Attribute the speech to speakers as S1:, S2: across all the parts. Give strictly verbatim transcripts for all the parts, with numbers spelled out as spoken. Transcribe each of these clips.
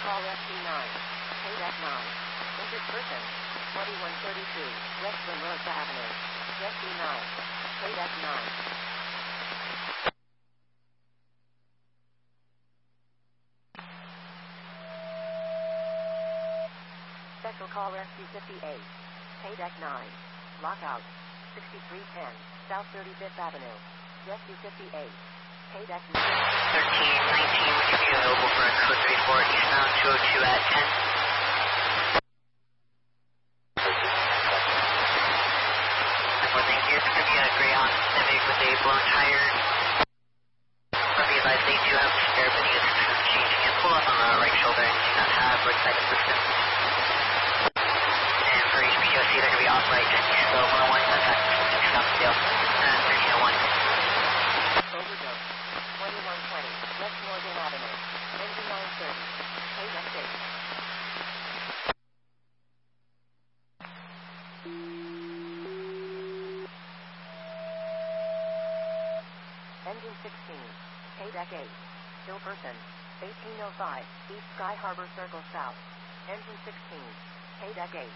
S1: call S P nine. Paid F nine. Injured person. twenty-one thirty-two, West Monroe Avenue. S P nine. Paid F nine. Special call S P fifty-eight. Paid F nine. Lockout. sixty-three ten, South thirty-fifth Avenue. S P fifty-eight. Paid F nine.
S2: thirteen nineteen would you be available for a code thirty-four eastbound two oh two at ten? Well, thank you. It's going to be a gray Honda Civic with a blown tire. But be advised, they do have spare but needs some changing and pull up on the right shoulder and do not have roadside assistance. And for H P O C, they're going to be off right, so one oh one contact Scottsdale and thirteen oh one.
S1: Overdose. twenty-one twenty, West Morgan Avenue. Engine nine thirty. Paid F eight. Engine sixteen. Paid F eight. Still person. eighteen oh five, East Sky Harbor Circle South. Engine sixteen. Paid F eight.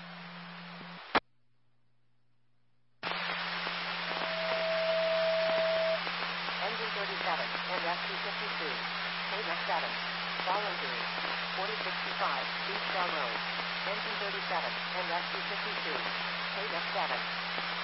S1: Engine thirty-seven and S P fifty-two. Paid F seven. Fall injury. forty sixty-five, East Bell Road. Engine thirty-seven and S P fifty-two. Paid F seven.